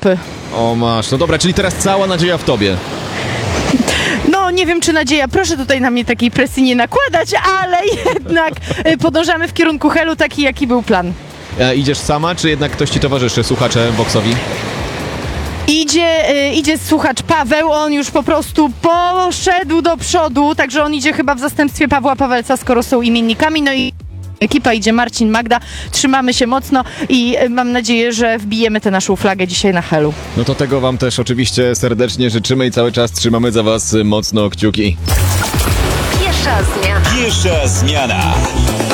Europy. O masz, no dobra, czyli teraz cała nadzieja w tobie. No, nie wiem, czy nadzieja, proszę tutaj na mnie takiej presji nie nakładać, ale jednak podążamy w kierunku Helu, taki jaki był plan. Idziesz sama, czy jednak ktoś ci towarzyszy, słuchacze Voxowi? Idzie słuchacz Paweł, on już po prostu poszedł do przodu, także on idzie chyba w zastępstwie Pawła Pawelca, skoro są imiennikami, no i ekipa idzie Marcin, Magda, trzymamy się mocno i mam nadzieję, że wbijemy tę naszą flagę dzisiaj na Helu. No to tego wam też oczywiście serdecznie życzymy i cały czas trzymamy za was mocno kciuki. Pierwsza zmiana. Pierwsza zmiana.